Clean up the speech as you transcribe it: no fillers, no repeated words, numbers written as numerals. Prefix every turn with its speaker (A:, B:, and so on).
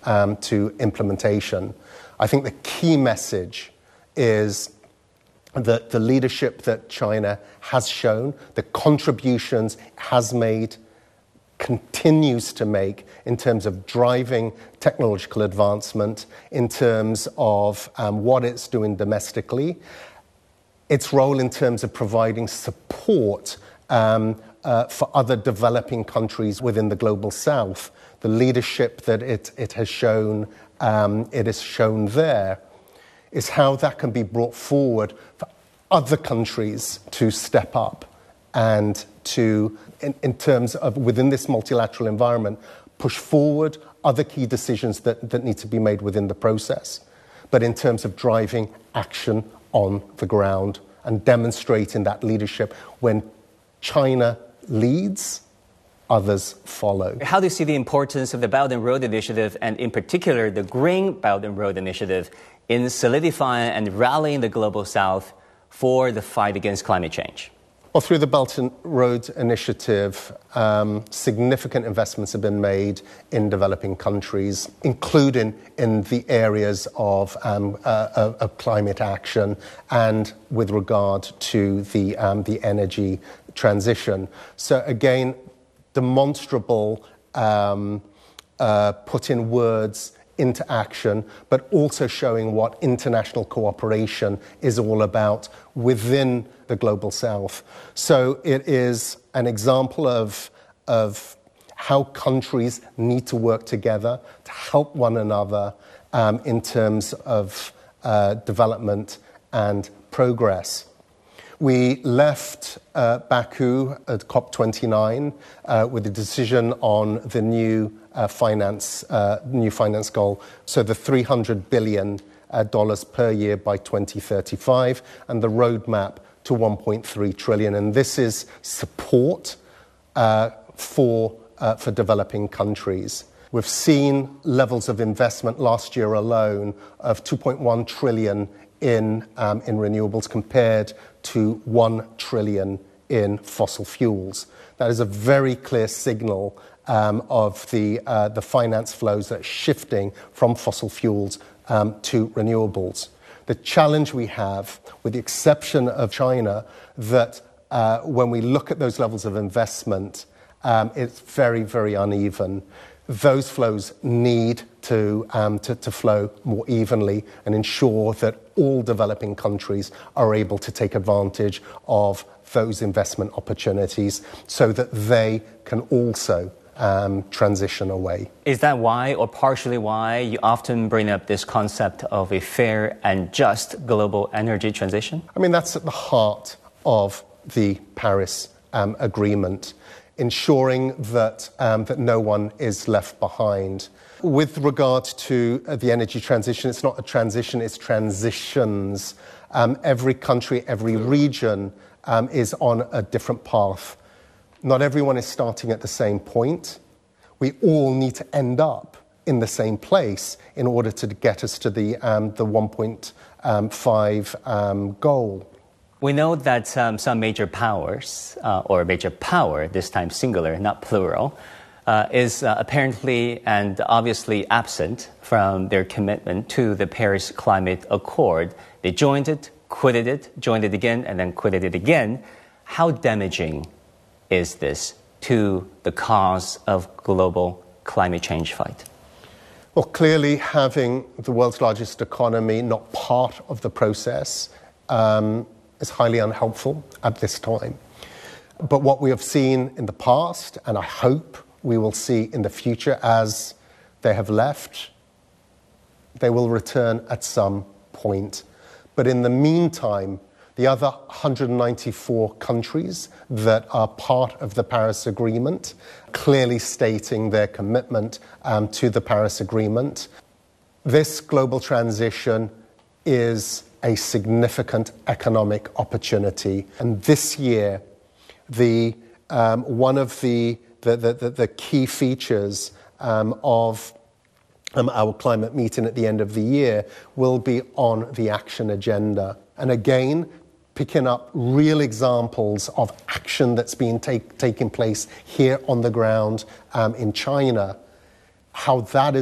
A: to implementation. I think the key message is that the leadership that China has shown, the contributions it has made, continues to make in terms of driving technological advancement, in terms of what it's doing domestically, its role in terms of providing support for other developing countries within the global south, the leadership that it has shown there, is how that can be brought forward for other countries to step up and to, in terms of within this multilateral environment, push forward other key decisions that need to be made within the process, but in terms of driving action on the ground and demonstrating that leadership. When China leads, others follow.
B: How do you see the importance of the Belt and Road Initiative, and in particular the Green Belt and Road Initiative, in solidifying and rallying the Global South for the fight against climate change?
A: Well, through the Belt and Road Initiative, significant investments have been made in developing countries, including in the areas of climate action and with regard to the energy transition. So again, demonstrable, put in words into action, but also showing what international cooperation is all about within the Global South. So it is an example of how countries need to work together to help one another in terms of development and progress. We left Baku at COP29 with a decision on the new finance goal, so the $300 billion per year by 2035, and the roadmap to 1.3 trillion. And this is support for developing countries. We've seen levels of investment last year alone of 2.1 trillion in renewables compared to 1 trillion in fossil fuels. That is a very clear signal of the finance flows that are shifting from fossil fuels to renewables. The challenge we have, with the exception of China, that when we look at those levels of investment, it's very, very uneven. Those flows need to flow more evenly and ensure that all developing countries are able to take advantage of those investment opportunities so that they can also transition away.
B: Is that why, or partially why, you often bring up this concept of a fair and just global energy transition?
A: I mean, that's at the heart of the Paris Agreement, ensuring that no one is left behind. With regard to the energy transition, it's not a transition, it's transitions. Every country, every region is on a different path. Not everyone is starting at the same point. We all need to end up in the same place in order to get us to the 1.5 goal.
B: We know that some major powers, or a major power, this time singular, not plural, is apparently and obviously absent from their commitment to the Paris Climate Accord. They joined it, quitted it, joined it again, and then quitted it again. How damaging is this to the cause of global climate change fight?
A: Well, clearly having the world's largest economy not part of the process is highly unhelpful at this time. But what we have seen in the past, and I hope we will see in the future as they have left, they will return at some point. But in the meantime, the other 194 countries that are part of the Paris Agreement, clearly stating their commitment to the Paris Agreement. This global transition is a significant economic opportunity. And this year, one of the key features of our climate meeting at the end of the year will be on the action agenda. And again, picking up real examples of action that's been taking place here on the ground in China, how that is